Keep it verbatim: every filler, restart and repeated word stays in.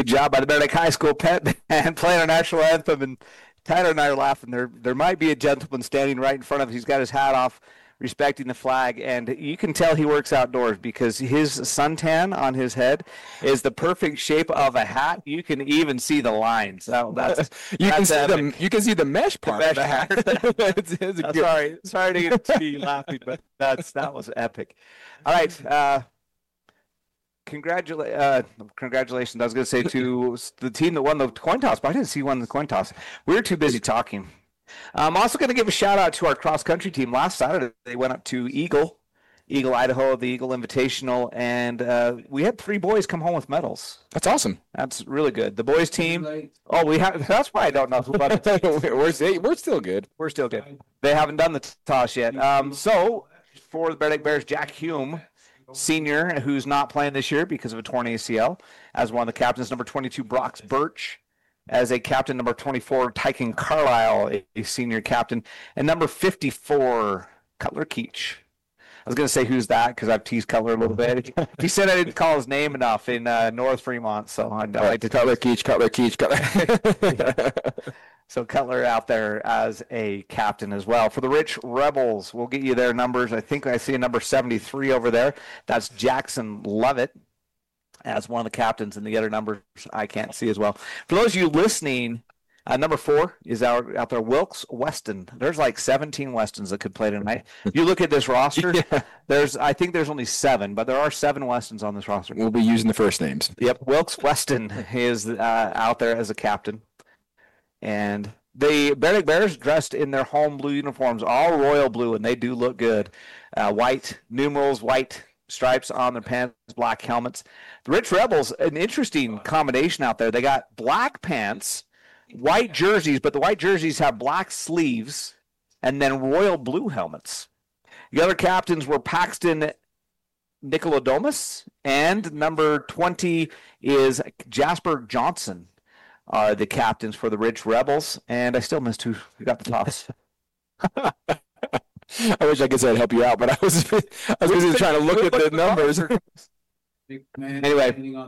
Good job by the Bear Lake High School pet band playing our national anthem. And Tyler and I are laughing. There, there might be a gentleman standing right in front of us. He's got his hat off, respecting the flag, and you can tell he works outdoors because his suntan on his head is the perfect shape of a hat. You can even see the lines. So that's you that's can see epic. the you can see the mesh part The of the hat. it's, it's a Uh, good- sorry, sorry to get to be laughing, but that's that was epic. All right, uh, congratula- uh, congratulations. I was going to say to the team that won the coin toss, but I didn't see who won the coin toss. We were too busy talking. I'm also going to give a shout out to our cross country team. Last Saturday, they went up to Eagle, Eagle, Idaho, the Eagle Invitational, and uh, we had three boys come home with medals. That's awesome. That's really good. The boys team. Oh, we have. That's why I don't know who won it. we're, we're we're still good. We're still good. They haven't done the toss yet. Um, so for the Bear Lake Bears, Jack Hume, senior, who's not playing this year because of a torn A C L, as one of the captains. Number twenty-two, Brox Birch, as a captain. Number twenty-four, Tyken Carlisle, a, a senior captain. And number fifty-four, Cutler Keach. I was going to say who's that because I've teased Cutler a little bit. He said I didn't call his name enough in uh, North Fremont, so I'd like to Cutler Keach, Cutler Keach, Cutler. So Cutler out there as a captain as well. For the Rich Rebels, we'll get you their numbers. I think I see a number seventy-three over there. That's Jackson Lovett as one of the captains, and the other numbers I can't see as well. For those of you listening, uh, number four is out, out there, Wilkes Weston. There's like seventeen Westons that could play tonight. You look at this roster, yeah. there's I think there's only seven, but there are seven Westons on this roster. We'll be using the first names. Yep, Wilkes Weston is uh, out there as a captain. And the Bear Lake Bears dressed in their home blue uniforms, all royal blue, and they do look good. Uh, white numerals, white stripes on their pants, black helmets. The Rich Rebels, an interesting combination out there. They got black pants, white jerseys, but the white jerseys have black sleeves, and then royal blue helmets. The other captains were Paxton Nicolodomus, and number twenty is Jasper Johnson. Are the captains for the Rich Rebels, and I still missed who got the toss. I wish I could say I'd help you out, but I was I was busy trying to look at the numbers. Anyway.